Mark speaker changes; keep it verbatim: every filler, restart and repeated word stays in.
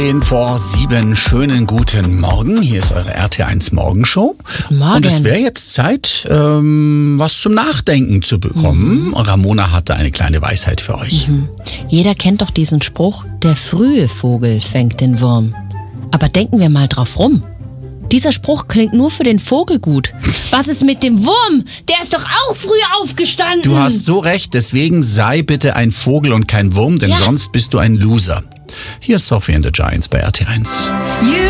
Speaker 1: Vor sieben, schönen guten Morgen. Hier ist eure R T eins Morgenshow.
Speaker 2: Guten Morgen.
Speaker 1: Und es wäre jetzt Zeit, ähm, was zum Nachdenken zu bekommen. Mhm. Ramona hatte eine kleine Weisheit für euch.
Speaker 2: Mhm. Jeder kennt doch diesen Spruch, der frühe Vogel fängt den Wurm. Aber denken wir mal drauf rum. Dieser Spruch klingt nur für den Vogel gut. Was ist mit dem Wurm? Der ist doch auch früh aufgestanden.
Speaker 1: Du hast so recht, deswegen sei bitte ein Vogel und kein Wurm, denn
Speaker 2: ja.
Speaker 1: sonst bist du ein Loser. Hier ist Sophie and the Giants bei R T eins.
Speaker 3: You